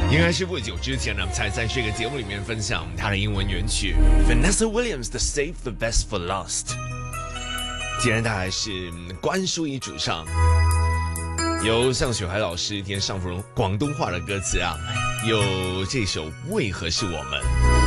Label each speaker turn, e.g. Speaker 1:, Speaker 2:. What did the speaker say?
Speaker 1: 应该是不久之前呢，才在这个节目里面分享他的英文原曲 Vanessa Williams 的 Save the Best for Last。既然他还是关淑怡主唱，由向雪怀老师填上广东话的歌词啊，有这首为何是我们。